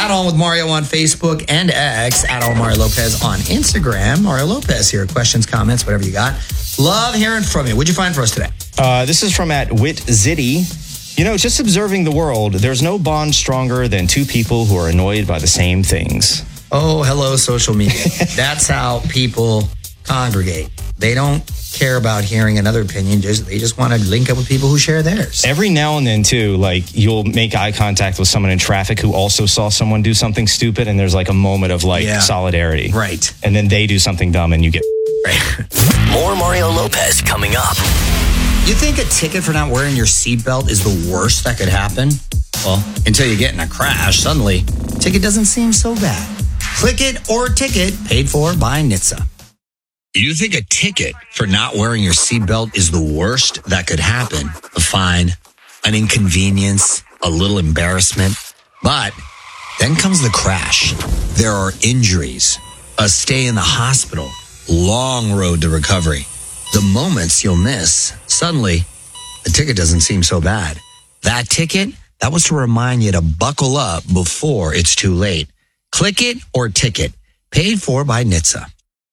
At On with Mario on Facebook and X. At On Mario Lopez on Instagram. Mario Lopez here. Questions, comments, whatever you got. Love hearing from you. What'd you find for us today? This is from @WitZitty. Just observing the world, there's no bond stronger than two people who are annoyed by the same things. Oh, hello, social media. That's how people congregate. They don't care about hearing another opinion. They just want to link up with people who share theirs. Every now and then, too, you'll make eye contact with someone in traffic who also saw someone do something stupid, and there's a moment of solidarity. Right. And then they do something dumb, and you get... Right. More Mario Lopez coming up. You think a ticket for not wearing your seatbelt is the worst that could happen? Well, until you get in a crash, suddenly, ticket doesn't seem so bad. Click it or ticket, paid for by NHTSA. You think a ticket for not wearing your seatbelt is the worst that could happen? A fine, an inconvenience, a little embarrassment. But then comes the crash. There are injuries, a stay in the hospital, long road to recovery. The moments you'll miss, suddenly, the ticket doesn't seem so bad. That ticket, that was to remind you to buckle up before it's too late. Click it or ticket, paid for by NHTSA.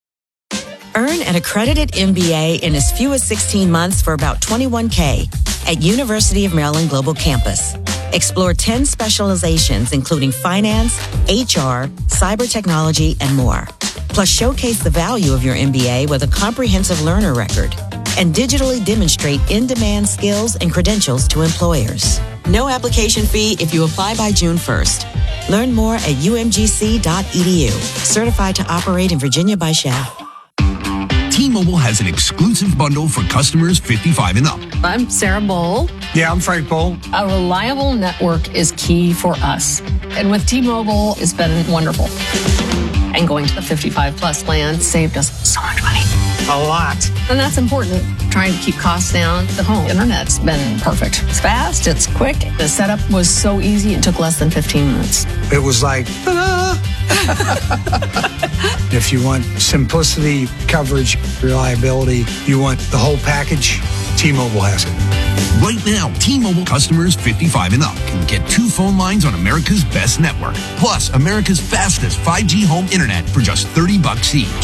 Earn an accredited MBA in as few as 16 months for about $21K at University of Maryland Global Campus. Explore 10 specializations, including finance, HR, cyber technology, and more. Plus, showcase the value of your MBA with a comprehensive learner record and digitally demonstrate in-demand skills and credentials to employers. No application fee if you apply by June 1st. Learn more at umgc.edu. Certified to operate in Virginia by Shell. T-Mobile has an exclusive bundle for customers 55 and up. I'm Sarah Bowl. Yeah, I'm Frank Bowl. A reliable network is key for us. And with T-Mobile, it's been wonderful. And going to the 55 plus plan saved us so much money. A lot. And that's important. Trying to keep costs down. The home internet's been perfect. It's fast, it's quick. The setup was so easy, it took less than 15 minutes. It was like, ta-da! If you want simplicity, coverage, reliability, you want the whole package, T-Mobile has it. Right now, T-Mobile customers 55 and up can get 2 phone lines on America's best network, plus America's fastest 5G home internet for just $30 each.